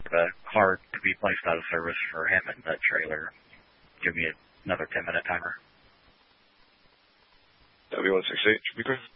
the hard to be placed out of service for him in the trailer. Give me another 10-minute timer. W168 should be good.